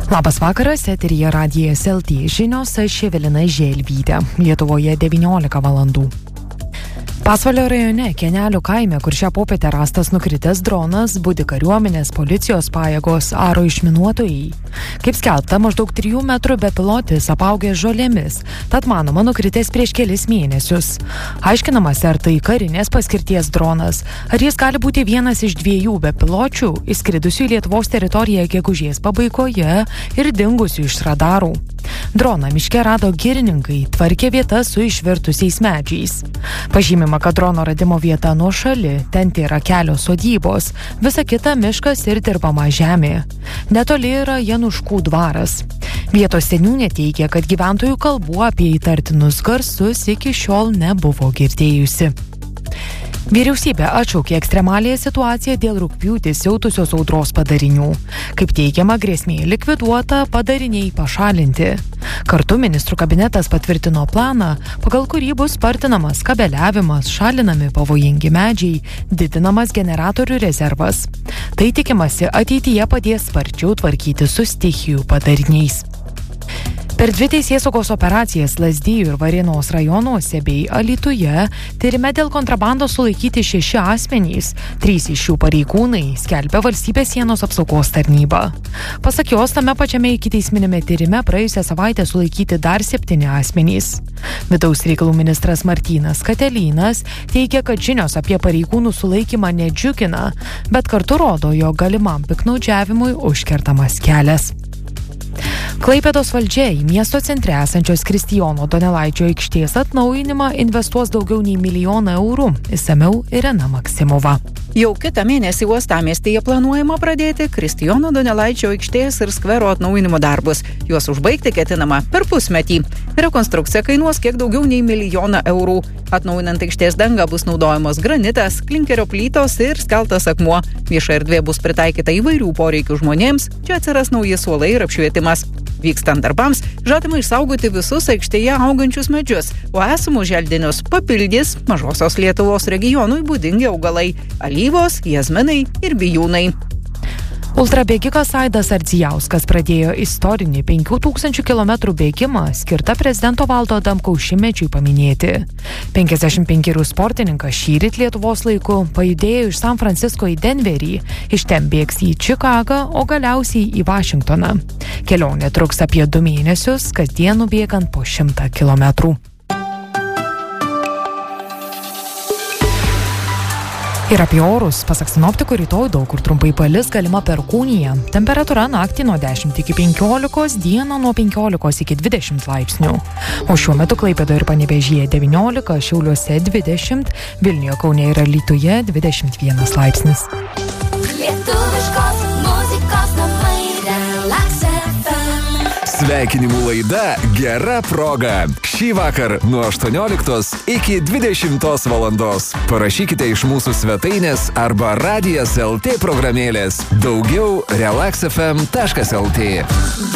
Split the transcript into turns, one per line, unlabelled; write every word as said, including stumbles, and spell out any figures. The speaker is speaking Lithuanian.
Labas vakaras, eteryje Radijas L T žinios, aš Evelina Želvytė. Lietuvoje devyniolika valandų. Pasvalio rajone Kenelių kaime, kur šią popietę rastas nukritęs dronas, budi kariuomenės, policijos pajėgos, aro išminuotojai. Kaip skelbta, maždaug trijų metrų bepilotis apaugęs žolėmis, tad manoma nukritęs prieš kelis mėnesius. Aiškinamas, ar tai karinės paskirties dronas, ar jis gali būti vienas iš dviejų bepiločių, įskridusių į Lietuvos teritoriją gegužės pabaigoje ir dingusių iš radarų. Droną miške rado girininkai, tvarkė vietas su išvirtusiais medžiais. Pažymima, kad drono radimo vieta nuošali, ten yra kelios sodybos, visa kita miškas ir dirbama žemė. Netoli yra Januškų dvaras. Vietos seniūnė teigia, kad gyventojų kalbų apie įtartinus garsus iki šiol nebuvo girdėjusi. Vyriausybė atšaukė ekstremaliąją situaciją dėl rugpjūtį siautusios audros padarinių. Kaip teigiama, grėsmė likviduota, padariniai pašalinti. Kartu ministrų kabinetas patvirtino planą, pagal kurį bus spartinamas kabeliavimas, šalinami pavojingi medžiai, didinamas generatorių rezervas. Tai tikimasi ateityje padės sparčiau tvarkyti su stichijų padariniais. Per dvi teisėsaugos operacijas Lazdijų ir Varėnos rajonuose bei Alytuje tyrime dėl kontrabandos sulaikyti šeši asmenys, trys iš jų pareigūnai, skelbia Valstybės sienos apsaugos tarnyba. Pasak jos, tame pačiame ikiteisminėme tyrime praėjusią savaitę sulaikyti dar septyni asmenys. Vidaus reikalų ministras Martynas Katelynas teigia, kad žinios apie pareigūnų sulaikymą nedžiugina, bet kartu rodo, jog galimam piktnaudžiavimui užkertamas kelias. Klaipėdos valdžia į miesto centre esančios Kristijono Donelaičio aikštės atnaujinimą investuos daugiau nei milijoną eurų. Išsamiau Irena Maksimova.
Jau kitą mėnesį uostamiestyje planuojama pradėti Kristijono Donelaičio aikštės ir skvero atnaujinimo darbus. Juos užbaigti ketinama per pusmetį. Rekonstrukcija kainuos kiek daugiau nei milijoną eurų. Atnaujinant aikštės dangą bus naudojamos granitas, klinkerio plytos ir skeltas akmuo. Vieša erdvė bus pritaikyta įvairių poreikių žmonėms, čia atsiras nauji suolai ir apšvietimas. Vykstant darbams, žadama išsaugoti visus aikštėje augančius medžius, o esamus želdinius papildys Mažosios Lietuvos regionui būdingi augalai – alyvos, jazminai ir bijūnai.
Ultrabėgikas Aidas Ardzijauskas pradėjo istorinį penkių tūkstančių kilometrų bėgimą skirtą prezidento Valdo Adamkaus šimtmečiui paminėti. penkiasdešimt penkerių sportininkas šįryt Lietuvos laiku pajudėjo iš San Francisko į Denverį, iš ten bėgs į Čikagą, o galiausiai į Vašingtoną. Kelionė truks apie du mėnesius, kasdien nubėgant po šimtą kilometrų. Ir apie orus, pasak sinoptikų, rytoj daug kur trumpai palis, galima perkūnija. Temperatūra naktį nuo dešimt iki penkiolikos, dieną nuo penkiolikos iki dvidešimt laipsnių. O šiuo metu Klaipėdoje ir Panevėžyje devyniolika, Šiauliuose dvidešimt, Vilniuje, Kaune ir Alytuje dvidešimt vienas laipsnis.
Lietuviškos muzikos namai Relax F M.
Sveikinimų laida Gera proga. Šį vakar nuo aštuonioliktos iki dvidešimtos valandos. Parašykite iš mūsų svetainės arba Radijas L T programėlės. Daugiau relax f m taškas l t.